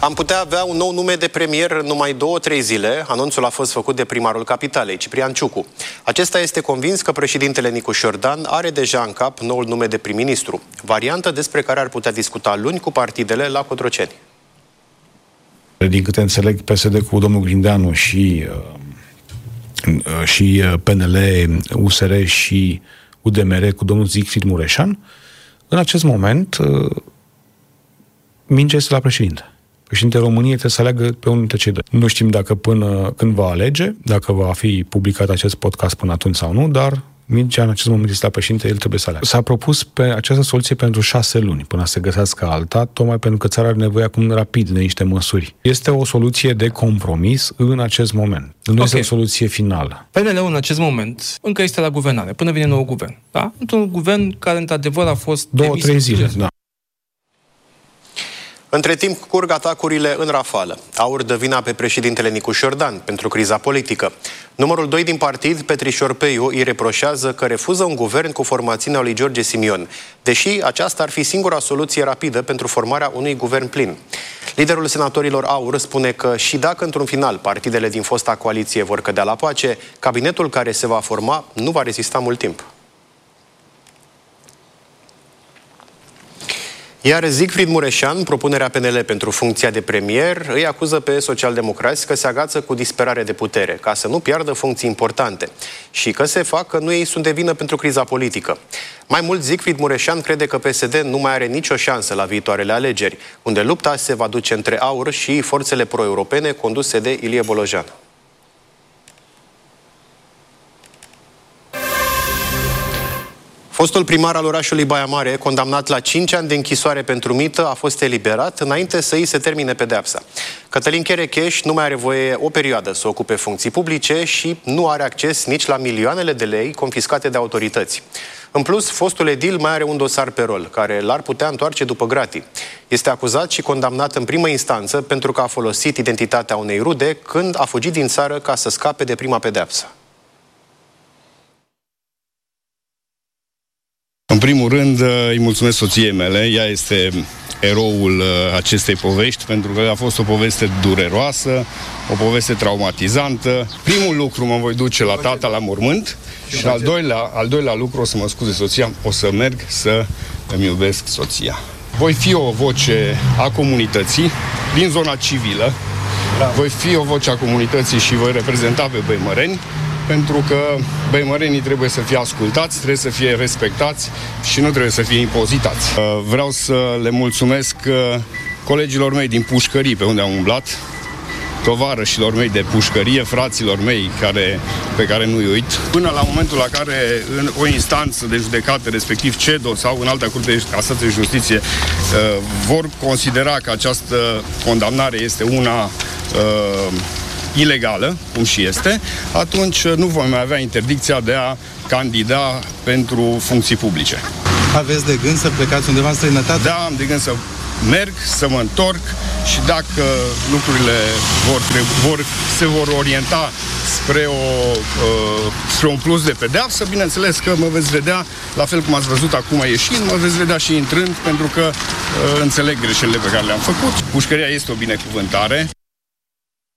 Am putea avea un nou nume de premier în numai 2-3 zile. Anunțul a fost făcut de primarul capitalei, Ciprian Ciucu. Acesta este convins că președintele Nicu Șordan are deja în cap noul nume de prim-ministru, variantă despre care ar putea discuta luni cu partidele la Cotroceni. Din câte înțeleg, PSD cu domnul Grindeanu și PNL, USR și UDMR cu domnul Siegfried Mureșan, în acest moment mingea este la președinte. Președintele României trebuie să aleagă pe unul dintre cei doi. Nu știm dacă până când va alege, dacă va fi publicat acest podcast până atunci sau nu, dar mingea în acest moment este la președinte, el trebuie să aleagă. S-a propus pe această soluție pentru 6 luni, până să găsească alta, tocmai pentru că țara are nevoie acum rapid de niște măsuri. Este o soluție de compromis în acest moment. Nu este o soluție finală. PNL-ul în acest moment încă este la guvernare, până vine nou guvern. Da? Un guvern care într-adevăr a fost 2-3 zile, da. Între timp, curg atacurile în rafală. AUR dă vina pe președintele Nicu Șordan pentru criza politică. Numărul 2 din partid, Petrișor Peiu, îi reproșează că refuză un guvern cu formațiunea lui George Simion, deși aceasta ar fi singura soluție rapidă pentru formarea unui guvern plin. Liderul senatorilor AUR spune că și dacă într-un final partidele din fosta coaliție vor cădea la pace, cabinetul care se va forma nu va rezista mult timp. Iar Siegfried Mureșan, propunerea PNL pentru funcția de premier, îi acuză pe socialdemocrați că se agață cu disperare de putere, ca să nu piardă funcții importante și că se fac că nu ei sunt de vină pentru criza politică. Mai mult, Siegfried Mureșan crede că PSD nu mai are nicio șansă la viitoarele alegeri, unde lupta se va duce între AUR și forțele pro-europene conduse de Ilie Bolojan. Fostul primar al orașului Baia Mare, condamnat la 5 ani de închisoare pentru mită, a fost eliberat înainte să îi se termine pedeapsa. Cătălin Cherecheș nu mai are voie o perioadă să ocupe funcții publice și nu are acces nici la milioanele de lei confiscate de autorități. În plus, fostul edil mai are un dosar pe rol, care l-ar putea întoarce după gratii. Este acuzat și condamnat în primă instanță pentru că a folosit identitatea unei rude când a fugit din țară ca să scape de prima pedeapsă. În primul rând, îi mulțumesc soției mele. Ea este eroul acestei povești, pentru că a fost o poveste dureroasă, o poveste traumatizantă. Primul lucru, mă voi duce la tata la mormânt și al doilea lucru, o să mă scuze soția, o să merg să îmi iubesc soția. Voi fi o voce a comunității din zona civilă, voi fi o voce a comunității și voi reprezenta pe băimăreni, pentru că băimărenii trebuie să fie ascultați, trebuie să fie respectați și nu trebuie să fie impozitați. Vreau să le mulțumesc colegilor mei din pușcării pe unde am umblat, tovarășilor mei de pușcărie, fraților mei pe care nu-i uit. Până la momentul la care în o instanță de judecată, respectiv CEDO sau în alta curte de casație și justiție, vor considera că această condamnare este una ilegală, cum și este, atunci nu vom mai avea interdicția de a candida pentru funcții publice. Aveți de gând să plecați undeva în străinătate? Da, am de gând să merg, să mă întorc și dacă lucrurile se vor orienta spre un plus de pedeapsă, bineînțeles că mă veți vedea, la fel cum ați văzut acum ieșind, mă veți vedea și intrând, pentru că înțeleg greșelile pe care le-am făcut. Pușcăria este o binecuvântare.